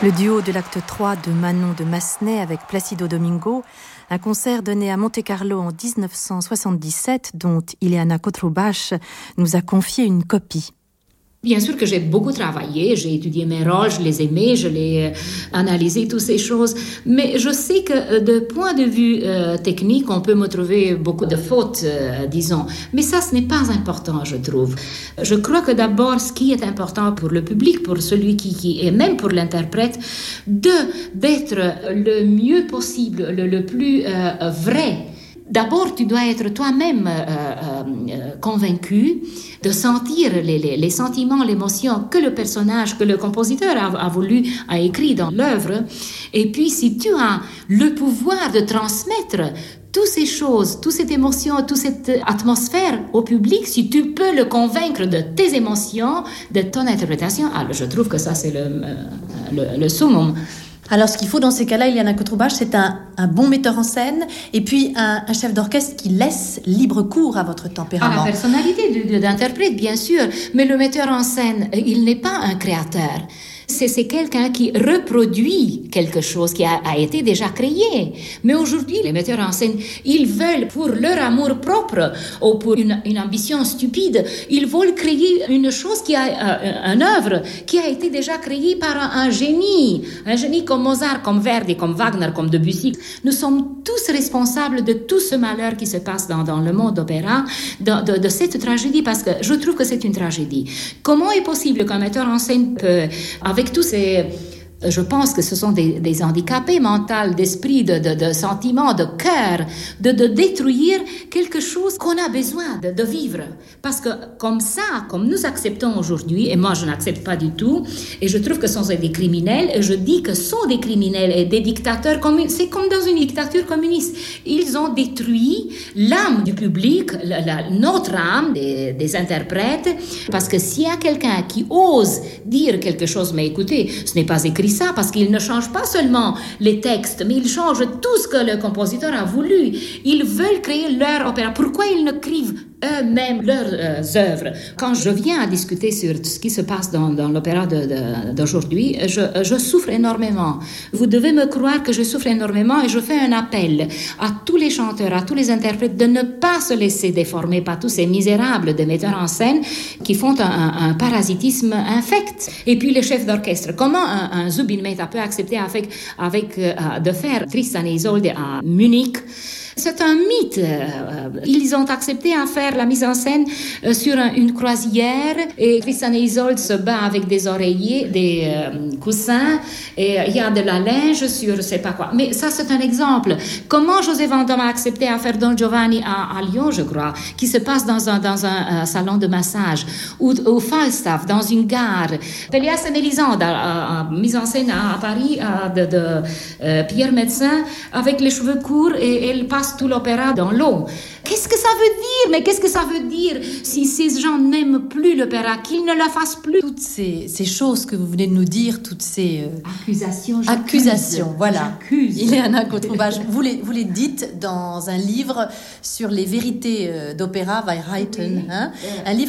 Le duo de l'acte 3 de Manon de Massenet avec Placido Domingo, un concert donné à Monte-Carlo en 1977 dont Ileana Cotrubach nous a confié une copie. Bien sûr que j'ai beaucoup travaillé, j'ai étudié mes rôles, je les aimais, je les analysé, toutes ces choses. Mais je sais que de point de vue technique, on peut me trouver beaucoup de fautes, disons. Mais ça, ce n'est pas important, je trouve. Je crois que d'abord, ce qui est important pour le public, pour celui qui et même pour l'interprète, d'être le mieux possible, le plus vrai. D'abord, tu dois être toi-même convaincu de sentir les sentiments, l'émotion que le personnage, que le compositeur a écrit dans l'œuvre. Et puis, si tu as le pouvoir de transmettre toutes ces choses, toute cette émotion, toute cette atmosphère au public, si tu peux le convaincre de tes émotions, de ton interprétation, alors je trouve que ça, c'est le summum. Alors, ce qu'il faut dans ces cas-là, Ileana Cotrubach, c'est un bon metteur en scène et puis un chef d'orchestre qui laisse libre cours à votre tempérament. À la personnalité d'interprète, bien sûr, mais le metteur en scène, il n'est pas un créateur. C'est quelqu'un qui reproduit quelque chose qui a été déjà créé. Mais aujourd'hui, les metteurs en scène, ils veulent, pour leur amour propre ou pour une ambition stupide, ils veulent créer une chose une œuvre qui a été déjà créée par un génie comme Mozart, comme Verdi, comme Wagner, comme Debussy. Nous sommes tous responsables de tout ce malheur qui se passe dans le monde d'opéra, de cette tragédie, parce que je trouve que c'est une tragédie. Comment est possible qu'un metteur en scène peut, avec tous ces... Je pense que ce sont des handicapés mentaux, d'esprit, de sentiments, de cœur, de détruire quelque chose qu'on a besoin de vivre. Parce que comme ça, comme nous acceptons aujourd'hui, et moi je n'accepte pas du tout, et je trouve que ce sont des criminels, et je dis que ce sont des criminels et des dictateurs, c'est comme dans une dictature communiste. Ils ont détruit l'âme du public, notre âme des interprètes, parce que s'il y a quelqu'un qui ose dire quelque chose, mais écoutez, ce n'est pas écrit ça, parce qu'ils ne changent pas seulement les textes, mais ils changent tout ce que le compositeur a voulu. Ils veulent créer leur opéra. Pourquoi ils ne écrivent eux-mêmes leurs œuvres? Quand je viens à discuter sur ce qui se passe dans l'opéra d'aujourd'hui, je souffre énormément. Vous devez me croire que je souffre énormément et je fais un appel à tous les chanteurs, à tous les interprètes de ne pas se laisser déformer par tous ces misérables de metteurs en scène qui font un parasitisme infect. Et puis les chefs d'orchestre, comment un Zubin Mehta peut accepter de faire Tristan et Isolde à Munich? C'est un mythe. Ils ont accepté à faire la mise en scène sur une croisière et Tristan et Isolde se battent avec des oreillers, des coussins et il y a de la linge sur je sais pas quoi. Mais ça, c'est un exemple. Comment José Vendôme a accepté à faire Don Giovanni à Lyon, je crois, qui se passe dans un salon de massage, ou Falstaff dans une gare. Pélias et Mélisande, mise en scène à Paris de Pierre Médecin avec les cheveux courts et elle passe tout l'opéra dans l'eau. Qu'est-ce que ça veut dire? Mais qu'est-ce que ça veut dire si ces gens n'aiment plus l'opéra, qu'ils ne la fassent plus? Toutes ces choses que vous venez de nous dire, toutes ces accusations, voilà. J'accuse. Ileana Cotrubach, vous les dites dans un livre sur les vérités d'opéra, Weisheiten, un livre